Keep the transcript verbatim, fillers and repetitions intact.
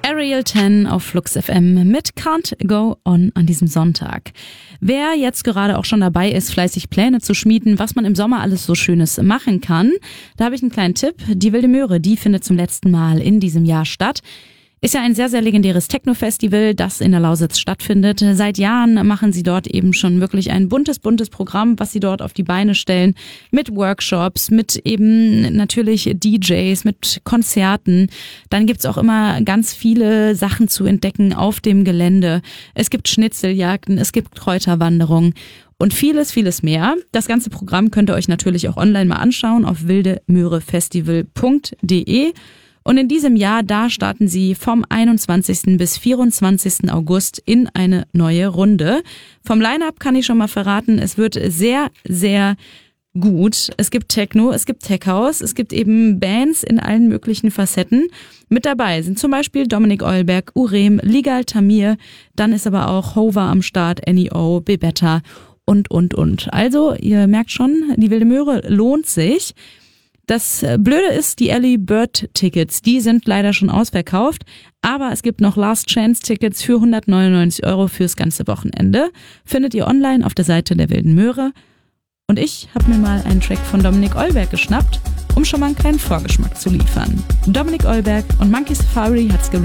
Ariel zehn auf Flux F M mit Can't Go On an diesem Sonntag. Wer jetzt gerade auch schon dabei ist, fleißig Pläne zu schmieden, was man im Sommer alles so Schönes machen kann, da habe ich einen kleinen Tipp. Die Wilde Möhre, die findet zum letzten Mal in diesem Jahr statt. Ist ja ein sehr, sehr legendäres Techno-Festival, das in der Lausitz stattfindet. Seit Jahren machen sie dort eben schon wirklich ein buntes, buntes Programm, was sie dort auf die Beine stellen. Mit Workshops, mit eben natürlich D Js, mit Konzerten. Dann gibt's auch immer ganz viele Sachen zu entdecken auf dem Gelände. Es gibt Schnitzeljagden, es gibt Kräuterwanderungen und vieles, vieles mehr. Das ganze Programm könnt ihr euch natürlich auch online mal anschauen auf wilde möhre festival punkt de. Und in diesem Jahr, da starten sie vom einundzwanzigsten bis vierundzwanzigsten August in eine neue Runde. Vom Line-Up kann ich schon mal verraten, es wird sehr, sehr gut. Es gibt Techno, es gibt Tech House, es gibt eben Bands in allen möglichen Facetten. Mit dabei sind zum Beispiel Dominik Eulberg, Urem, Ligal Tamir, dann ist aber auch Hover am Start, N E O, Bebetta und, und, und. Also, ihr merkt schon, die Wilde Möhre lohnt sich. Das Blöde ist, die Early Bird Tickets, die sind leider schon ausverkauft, aber es gibt noch Last Chance Tickets für hundertneunundneunzig Euro fürs ganze Wochenende. Findet ihr online auf der Seite der Wilden Möhre. Und ich habe mir mal einen Track von Dominik Eulberg geschnappt, um schon mal einen kleinen Vorgeschmack zu liefern. Dominik Eulberg und Monkey Safari hat's geremixed.